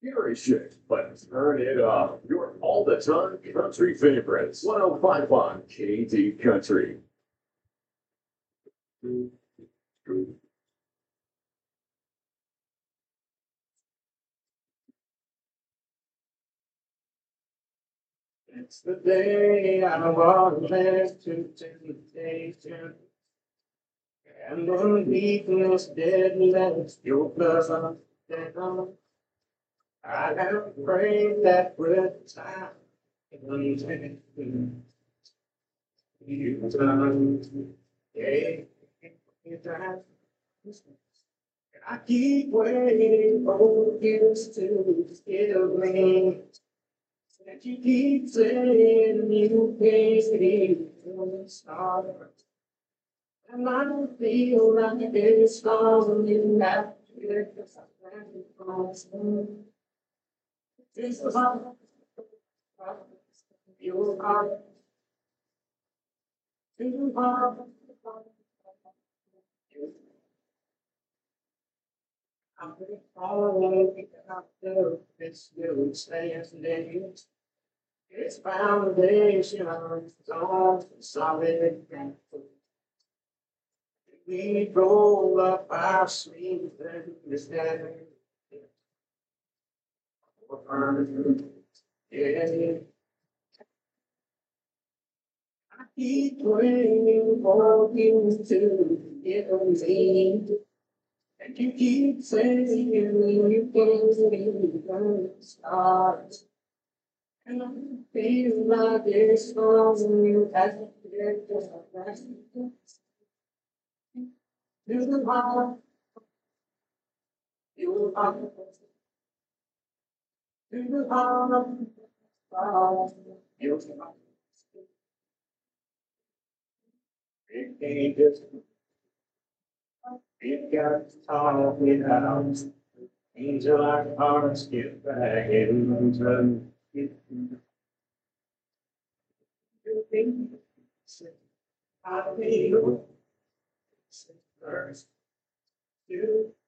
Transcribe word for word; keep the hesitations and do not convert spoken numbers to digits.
Gary shit, but turn it up. Your all the time country favorites. one oh five one K D Country. It's the day I want left to temptation. And the weakness dead left your blood down. I have prayed that with time you done. Yeah, you done. I keep waiting for you to give me. That you keep saying you can't even start. And I don't feel like it's falling back. This is how you are. You are. I'm falling after this little standing. Its foundation is on solid ground. We roll up our sleeves and stand. Yeah, I keep waiting for you to get me. And you keep saying you can't be the stars. And I feel like it's from you as a gift to the heart. You are to the heart. You are. It ain't just it got to talk it out. Angel, our hearts get back into it. You think I feel first. You